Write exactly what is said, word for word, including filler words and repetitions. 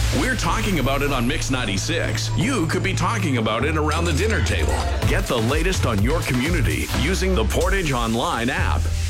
We're talking about it on Mix ninety-six. You could be talking about it around the dinner table. Get the latest on your community using the Portage Online app.